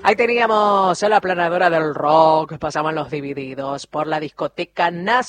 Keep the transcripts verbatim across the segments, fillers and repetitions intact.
Ahí teníamos a la aplanadora del rock, pasaban los divididos por la discoteca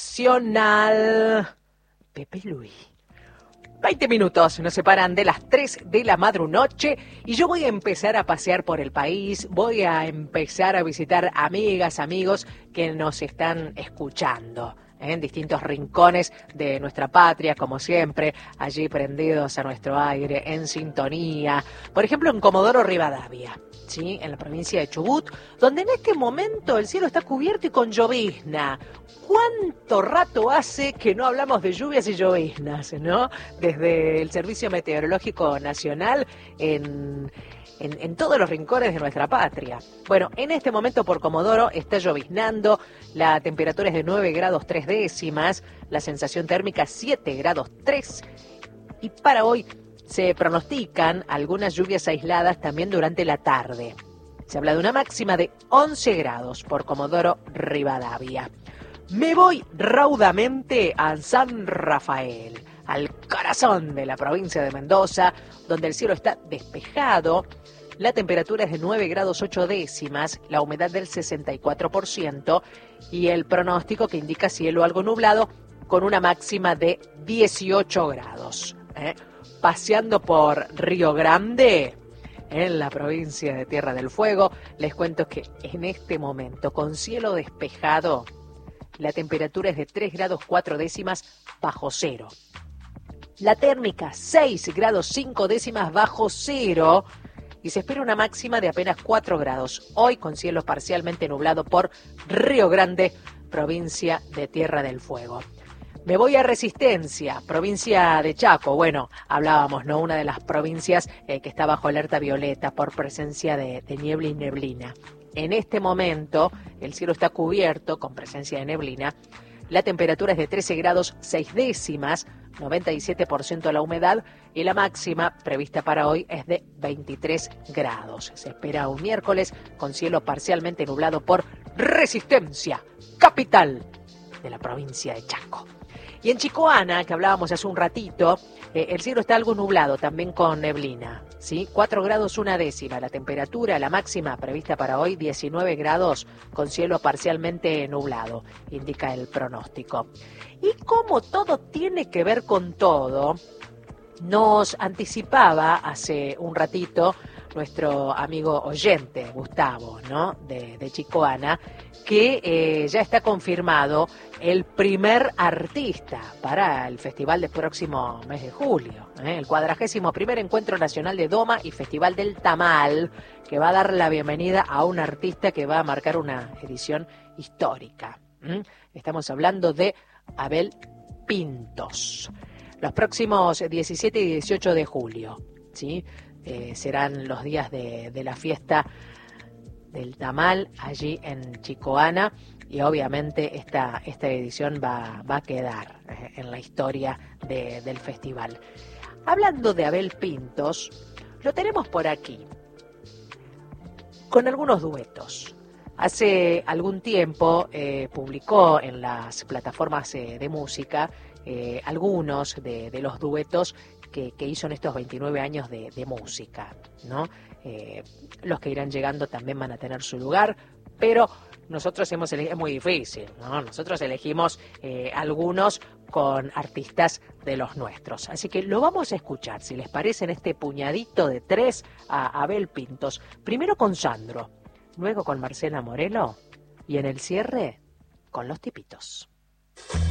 nacional. Pepe Luis. veinte minutos nos separan de las tres de la madrunoche y yo voy a empezar a pasear por el país, voy a empezar a visitar amigas, amigos que nos están escuchando en distintos rincones de nuestra patria, como siempre, allí prendidos a nuestro aire, en sintonía. Por ejemplo, en Comodoro Rivadavia, ¿sí? En la provincia de Chubut, donde en este momento el cielo está cubierto y con llovizna. ¿Cuánto rato hace que no hablamos de lluvias y lloviznas, ¿no? Desde el Servicio Meteorológico Nacional en... En, en todos los rincones de nuestra patria. Bueno, en este momento por Comodoro está lloviznando, la temperatura es de nueve grados tres décimas, la sensación térmica siete grados tres, y para hoy se pronostican algunas lluvias aisladas también durante la tarde. Se habla de una máxima de once grados por Comodoro Rivadavia. Me voy raudamente a San Rafael, al corazón de la provincia de Mendoza, donde el cielo está despejado, la temperatura es de nueve grados ocho décimas, la humedad del sesenta y cuatro por ciento y el pronóstico que indica cielo algo nublado con una máxima de dieciocho grados. ¿eh? Paseando por Río Grande, en la provincia de Tierra del Fuego, les cuento que en este momento, con cielo despejado, la temperatura es de tres grados cuatro décimas bajo cero. La térmica seis grados cinco décimas bajo cero y se espera una máxima de apenas cuatro grados. Hoy con cielo parcialmente nublado por Río Grande, provincia de Tierra del Fuego. Me voy a Resistencia, provincia de Chaco. Bueno, hablábamos, ¿no? Una de las provincias eh, que está bajo alerta violeta por presencia de, de niebla y neblina. En este momento el cielo está cubierto con presencia de neblina. La temperatura es de trece grados seis décimas, noventa y siete por ciento la humedad y la máxima prevista para hoy es de veintitrés grados. Se espera un miércoles con cielo parcialmente nublado por Resistencia, capital de la provincia de Chaco. Y en Chicoana, que hablábamos hace un ratito, eh, el cielo está algo nublado, también con neblina, ¿sí? cuatro grados una décima, la temperatura, la máxima prevista para hoy, diecinueve grados, con cielo parcialmente nublado, indica el pronóstico. Y como todo tiene que ver con todo, nos anticipaba hace un ratito nuestro amigo oyente, Gustavo, ¿no? De, de Chicoana, que eh, ya está confirmado el primer artista para el festival del próximo mes de julio, ¿eh? El cuadragésimo primer Encuentro Nacional de Doma y Festival del Tamal, que va a dar la bienvenida a un artista que va a marcar una edición histórica. ¿Mm? Estamos hablando de Abel Pintos. Los próximos diecisiete y dieciocho de julio, ¿sí? Eh, serán los días de, de la fiesta del tamal allí en Chicoana y obviamente esta, esta edición va, va a quedar eh, en la historia de, del festival. Hablando de Abel Pintos, lo tenemos por aquí con algunos duetos. Hace algún tiempo eh, publicó en las plataformas eh, de música eh, algunos de, de los duetos que, que hizo en estos veintinueve años de, de música, ¿no? Eh, los que irán llegando también van a tener su lugar, pero nosotros hemos elegido, es muy difícil, ¿no? Nosotros elegimos eh, algunos con artistas de los nuestros. Así que lo vamos a escuchar, si les parece, en este puñadito de tres a Abel Pintos. Primero con Sandro, luego con Marcela Morelo y en el cierre con Los Tipitos.